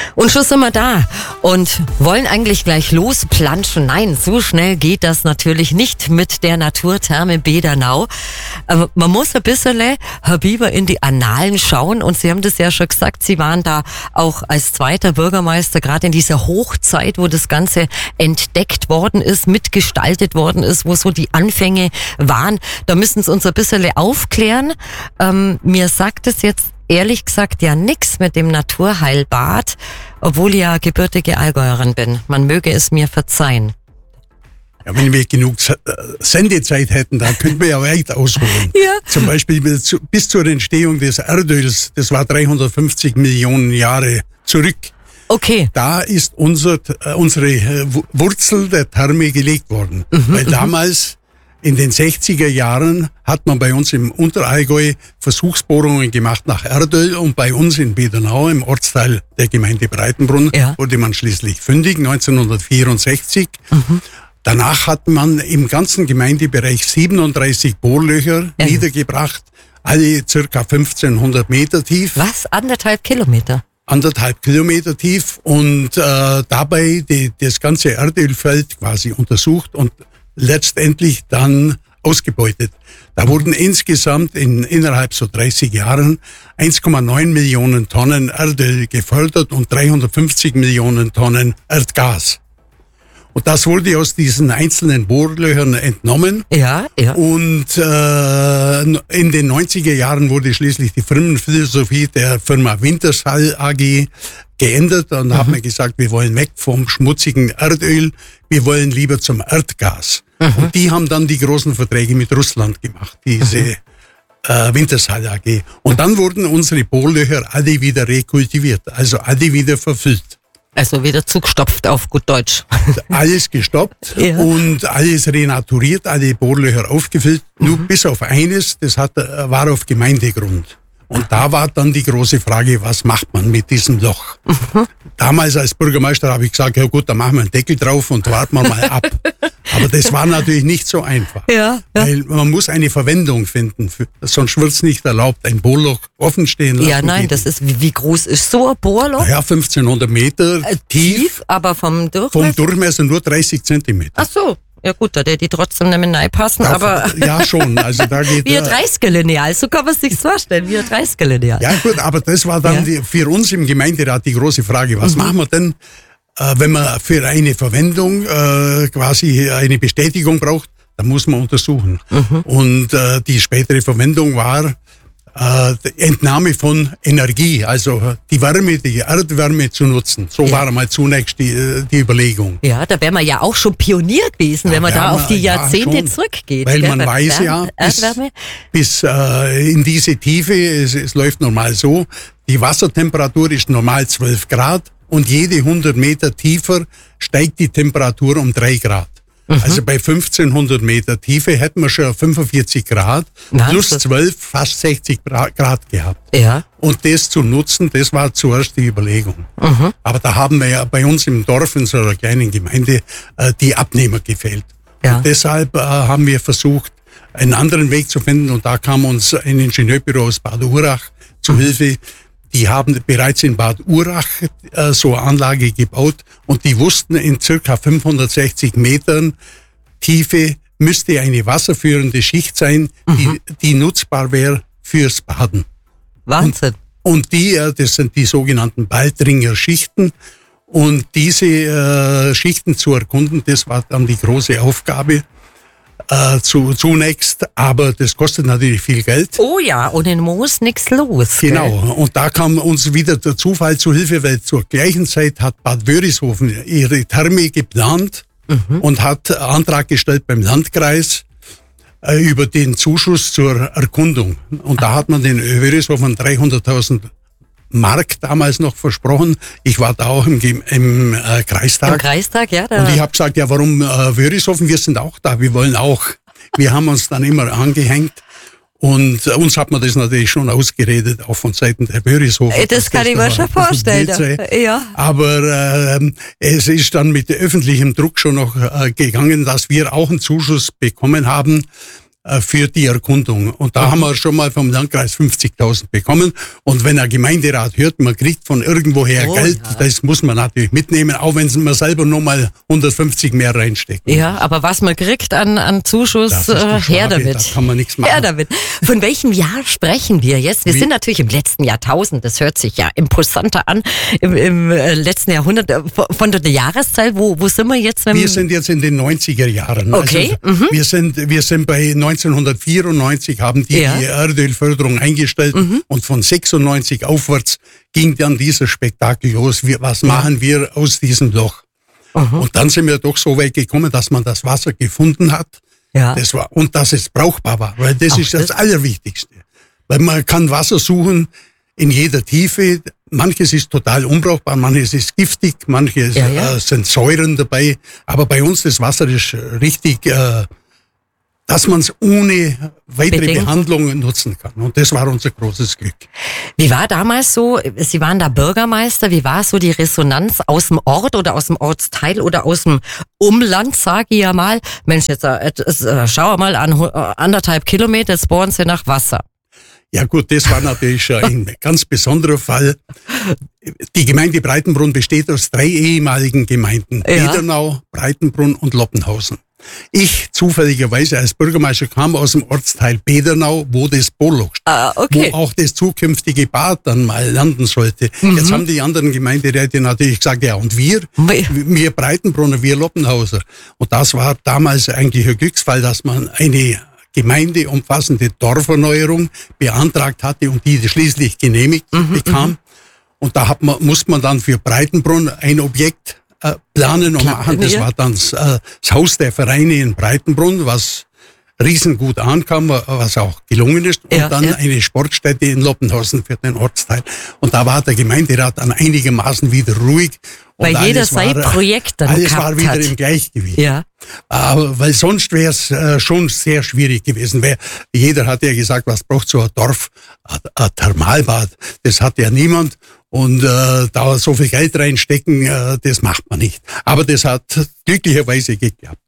Und schon sind wir da und wollen eigentlich gleich losplanschen. Nein, so schnell geht das natürlich nicht mit der Naturtherme Bedernau. Aber man muss ein bisschen, Herr Bieber, in die Annalen schauen. Und Sie haben das ja schon gesagt, Sie waren da auch als zweiter Bürgermeister, gerade in dieser Hochzeit, wo das Ganze entdeckt worden ist, mitgestaltet worden ist, wo so die Anfänge waren. Da müssen Sie uns ein bisschen aufklären. Mir sagt es jetzt ehrlich gesagt ja nix mit dem Naturheilbad, obwohl ich ja gebürtige Allgäuerin bin. Man möge es mir verzeihen. Ja, wenn wir genug Sendezeit hätten, dann könnten wir ja weit ausholen. Ja. Zum Beispiel bis zur Entstehung des Erdöls, das war 350 Millionen Jahre zurück. Okay. Da ist unsere Wurzel der Therme gelegt worden. Weil damals in den 60er Jahren hat man bei uns im Unterallgäu Versuchsbohrungen gemacht nach Erdöl und bei uns in Bedernau im Ortsteil der Gemeinde Breitenbrunn wurde man schließlich fündig, 1964. Danach hat man im ganzen Gemeindebereich 37 Bohrlöcher niedergebracht, alle circa 1500 Meter tief. Was? 1,5 Kilometer? 1,5 Kilometer tief und dabei das ganze Erdölfeld quasi untersucht und letztendlich dann ausgebeutet. Da wurden insgesamt innerhalb so 30 Jahren 1,9 Millionen Tonnen Erdöl gefördert und 350 Millionen Tonnen Erdgas. Und das wurde aus diesen einzelnen Bohrlöchern entnommen. Ja, ja. Und in den 90er Jahren wurde schließlich die Firmenphilosophie der Firma Wintershall AG geändert. Und da haben wir gesagt, wir wollen weg vom schmutzigen Erdöl, wir wollen lieber zum Erdgas. Und die haben dann die großen Verträge mit Russland gemacht, diese Wintershall AG. Und dann wurden unsere Bohrlöcher alle wieder rekultiviert, also alle wieder verfüllt. Also wieder zugestopft auf gut Deutsch. Alles gestoppt und alles renaturiert, alle Bohrlöcher aufgefüllt. Nur bis auf eines, das war auf Gemeindegrund. Und da war dann die große Frage, was macht man mit diesem Loch? Damals als Bürgermeister habe ich gesagt, ja gut, dann machen wir einen Deckel drauf und warten wir mal ab. Aber das war natürlich nicht so einfach. Ja. Weil man muss eine Verwendung finden, sonst wird es nicht erlaubt, ein Bohrloch offen stehen lassen. Ja, nein, das ist, wie groß ist so ein Bohrloch? Ja, 1500 Meter tief. Aber vom Durchmesser? Vom Durchmesser nur 30 Zentimeter. Ach so. Ja gut, da die trotzdem nicht mehr reinpassen, aber... Ja, schon. Also da geht wie ein 30er-Lineal, so kann man es sich vorstellen, wie ein 30er-Lineal. Ja gut, aber das war dann für uns im Gemeinderat die große Frage, was machen wir denn, wenn man für eine Verwendung quasi eine Bestätigung braucht, dann muss man untersuchen. Und die spätere Verwendung war Entnahme von Energie, also die Wärme, die Erdwärme zu nutzen. So war mal zunächst die Überlegung. Ja, da wären wir ja auch schon Pionier gewesen, wenn man da auf die Jahrzehnte zurückgeht. Weil man weiß bis in diese Tiefe, es läuft normal so, die Wassertemperatur ist normal 12 Grad und jede 100 Meter tiefer steigt die Temperatur um 3 Grad. Also bei 1500 Meter Tiefe hätten wir schon 45 Grad, plus 12, fast 60 Grad gehabt. Ja. Und das zu nutzen, das war zuerst die Überlegung. Aber da haben wir ja bei uns im Dorf, in so einer kleinen Gemeinde, die Abnehmer gefehlt. Ja. Und deshalb haben wir versucht, einen anderen Weg zu finden. Und da kam uns ein Ingenieurbüro aus Bad Urach zu Hilfe. Die haben bereits in Bad Urach so eine Anlage gebaut und die wussten, in circa 560 Metern Tiefe müsste eine wasserführende Schicht sein, die nutzbar wäre fürs Baden. Wahnsinn. Und das sind die sogenannten Baldringer Schichten. Und diese Schichten zu erkunden, das war dann die große Aufgabe. Zunächst, aber das kostet natürlich viel Geld. Oh ja, und in Moos nichts los. Genau, und da kam uns wieder der Zufall zu Hilfe, weil zur gleichen Zeit hat Bad Wörishofen ihre Therme geplant und hat Antrag gestellt beim Landkreis über den Zuschuss zur Erkundung. Und da hat man den Wörishofen 300.000 Mark damals noch versprochen. Ich war da auch im Kreistag. Im Kreistag, ja. Und ich habe gesagt, ja, warum Wörishofen? Wir sind auch da, wir wollen auch. Wir haben uns dann immer angehängt. Und uns hat man das natürlich schon ausgeredet, auch von Seiten der Wörishofen. Das kann ich mir schon vorstellen. Ja. Aber es ist dann mit öffentlichem Druck schon noch gegangen, dass wir auch einen Zuschuss bekommen haben. für die Erkundung. Und da haben wir schon mal vom Landkreis 50.000 bekommen. Und wenn ein Gemeinderat hört, man kriegt von irgendwoher Geld, das muss man natürlich mitnehmen, auch wenn man selber nur mal 150 mehr reinsteckt. Ja, aber was man kriegt an Zuschuss, her damit. Da kann man nichts machen. Her damit. Von welchem Jahr sprechen wir jetzt? Wir sind natürlich im letzten Jahrtausend, das hört sich ja imposanter an, im letzten Jahrhundert. Von der Jahreszahl, wo sind wir jetzt? Wir sind jetzt in den 90er Jahren. Okay. Also, wir sind bei 1994 haben die Erdölförderung eingestellt und von 96 aufwärts ging dann dieses Spektakel los. Was machen wir aus diesem Loch? Und dann sind wir doch so weit gekommen, dass man das Wasser gefunden hat. Ja. Und dass es brauchbar war, weil das ist das Allerwichtigste. Weil man kann Wasser suchen in jeder Tiefe. Manches ist total unbrauchbar, manches ist giftig, manches sind Säuren dabei. Aber bei uns das Wasser ist richtig, dass man es ohne weitere Behandlungen nutzen kann. Und das war unser großes Glück. Wie war damals so, Sie waren da Bürgermeister, wie war so die Resonanz aus dem Ort oder aus dem Ortsteil oder aus dem Umland, sage ich ja mal? Mensch, jetzt schau mal an 1,5 Kilometer, jetzt bohren Sie nach Wasser. Ja gut, das war natürlich schon ein ganz besonderer Fall. Die Gemeinde Breitenbrunn besteht aus 3 ehemaligen Gemeinden. Bedernau, Breitenbrunn und Loppenhausen. Ich zufälligerweise als Bürgermeister kam aus dem Ortsteil Bedernau, wo das Bohrloch steht, wo auch das zukünftige Bad dann mal landen sollte. Jetzt haben die anderen Gemeinderäte natürlich gesagt, ja und wir Breitenbrunner, wir Loppenhauser. Und das war damals eigentlich ein Glücksfall, dass man eine gemeindeumfassende Dorferneuerung beantragt hatte und die schließlich genehmigt bekam. Und da musste man dann für Breitenbrunn ein Objekt planen und machen. Das war dann das Haus der Vereine in Breitenbrunn, was riesengut ankam, was auch gelungen ist. Und dann eine Sportstätte in Loppenhausen für den Ortsteil. Und da war der Gemeinderat dann einigermaßen wieder ruhig. Weil jeder sein Projekt dann alles war wieder im Gleichgewicht. Ja. Weil sonst wäre es schon sehr schwierig gewesen. Jeder hat ja gesagt, was braucht so ein Dorf? Ein Thermalbad. Das hat ja niemand. Und da so viel Geld reinstecken, das macht man nicht. Aber das hat glücklicherweise geklappt.